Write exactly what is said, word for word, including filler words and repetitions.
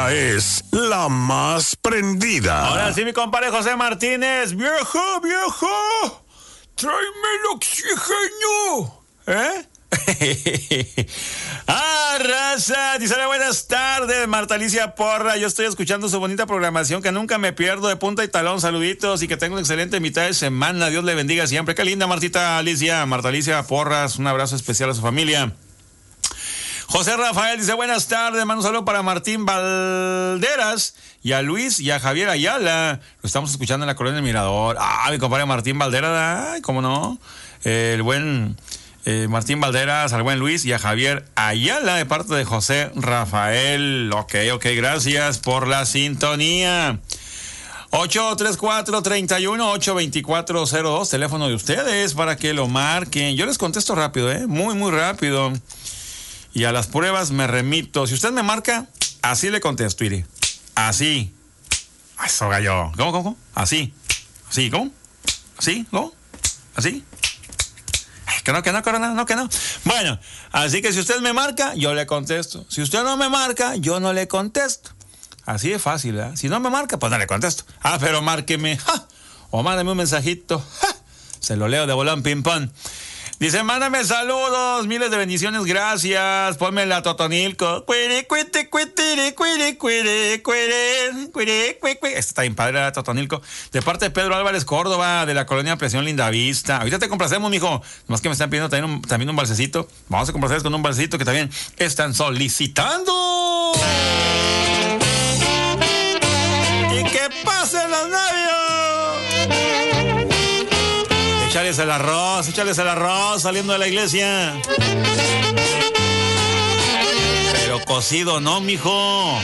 Esta es la más prendida. Ahora sí, mi compadre José Martínez. ¡Viejo, viejo! ¡Tráeme el oxígeno! ¿Eh? ¡Ah, raza! Dice, buenas tardes, Marta Alicia Porra. Yo estoy escuchando su bonita programación que nunca me pierdo de punta y talón. Saluditos y que tenga una excelente mitad de semana. Dios le bendiga siempre. Qué linda, Martita Alicia. Marta Alicia Porras, un abrazo especial a su familia. José Rafael dice, buenas tardes, mando un saludo para Martín Valderas y a Luis y a Javier Ayala. Lo estamos escuchando en la Colonia del Mirador. Ah, mi compadre Martín Valderas, ay, cómo no. Eh, el buen eh, Martín Valderas, al buen Luis y a Javier Ayala de parte de José Rafael. Ok, ok, gracias por la sintonía. ocho tres cuatro, tres uno, ocho dos cuatro cero dos, teléfono de ustedes para que lo marquen. Yo les contesto rápido, eh, muy, muy rápido. Y a las pruebas me remito. Si usted me marca, así le contesto, iré. Así. Eso, gallo. ¿Cómo, cómo, cómo? Así. Así, ¿cómo? ¿Así? ¿Cómo? ¿Así? Que no, que no, corona, no, que no. Bueno, así que si usted me marca, yo le contesto. Si usted no me marca, yo no le contesto. Así de fácil, ¿verdad? Si no me marca, pues no le contesto. Ah, pero márqueme. ¡Ja! O mándame un mensajito. ¡Ja! Se lo leo de volón ping-pong. Dice, mándame saludos, miles de bendiciones, gracias. Ponme la Totonilco. Cuire, cuite, cuite, cuire, cuire, cuire, cuire, cuire. Esta está bien padre, la Totonilco. De parte de Pedro Álvarez Córdoba, de la colonia Presión Lindavista. Ahorita te complacemos, mijo. Más que me están pidiendo también un, también un balsecito. Vamos a complacerles con un balsecito que también están solicitando. Y que pasen los novios. Échales el arroz, échales el arroz saliendo de la iglesia. Pero cocido no, mijo.